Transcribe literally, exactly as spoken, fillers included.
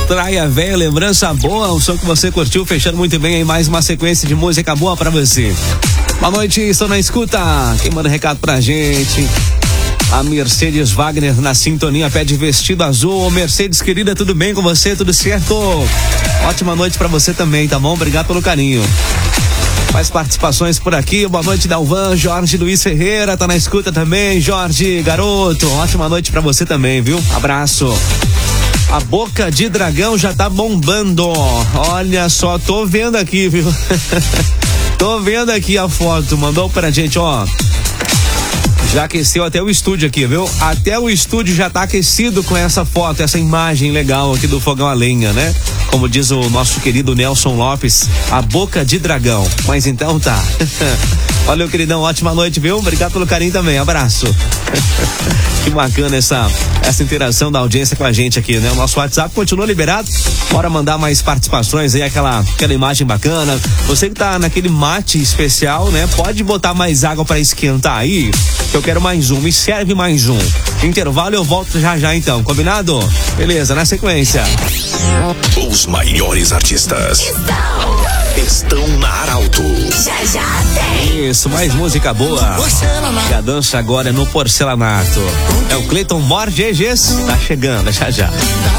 Praia Velha, lembrança boa, o som que você curtiu, fechando muito bem aí mais uma sequência de música boa pra você. Boa noite, estou na escuta. Quem manda recado pra gente? A Mercedes Wagner na sintonia, pede vestido azul. Ô Mercedes, querida, tudo bem com você? Tudo certo? Ótima noite pra você também, tá bom? Obrigado pelo carinho. Mais participações por aqui, boa noite, Dalvan. Jorge Luiz Ferreira tá na escuta também. Jorge, garoto, ótima noite pra você também, viu? Abraço. A Boca de Dragão já tá bombando. Olha só, tô vendo aqui, viu? Tô vendo aqui a foto, mandou pra gente, ó. Já aqueceu até o estúdio aqui, viu? Até o estúdio já tá aquecido com essa foto, essa imagem legal aqui do fogão a lenha, né? Como diz o nosso querido Nelson Lopes, a Boca de Dragão. Mas então tá. Valeu, queridão, ótima noite, viu? Obrigado pelo carinho também, abraço. Que bacana essa, essa interação da audiência com a gente aqui, né? O nosso WhatsApp continua liberado, bora mandar mais participações aí, aquela, aquela imagem bacana. Você que tá naquele mate especial, né? Pode botar mais água pra esquentar aí, que eu quero mais um, me serve mais um. Intervalo, eu volto já já então, combinado? Beleza, na sequência. Os maiores artistas estão na Arauto. Já já tem. Isso, mais música boa. E a dança agora é no porcelanato. É o Cleiton Borges, tá chegando, já já.